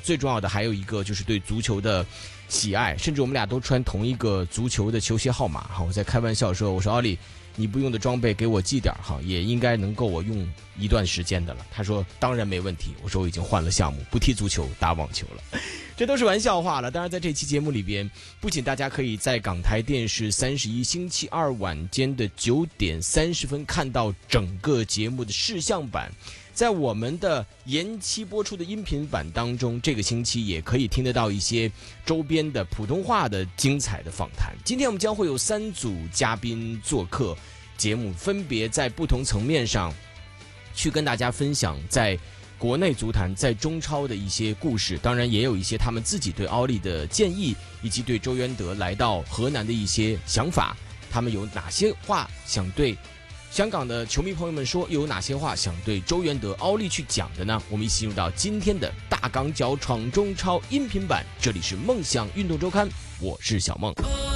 最重要的还有一个就是对足球的喜爱，甚至我们俩都穿同一个足球的球鞋号码哈。我在开玩笑说，我说奥利，你不用的装备给我寄点哈，也应该能够我用一段时间的了。他说当然没问题，我说我已经换了项目，不踢足球打网球了。这都是玩笑话了。当然在这期节目里边，不仅大家可以在港台电视31星期二晚间的9点30分看到整个节目的视像版，在我们的延期播出的音频版当中，这个星期也可以听得到一些周边的普通话的精彩的访谈。今天我们将会有3组嘉宾做客节目，分别在不同层面上去跟大家分享在国内足坛在中超的一些故事，当然也有一些他们自己对奥利的建议，以及对周渊德来到河南的一些想法。他们有哪些话想对香港的球迷朋友们说，又有哪些话想对周渊德、奥利去讲的呢？我们一起进入到今天的大港脚闯中超音频版，这里是梦想运动周刊，我是小梦。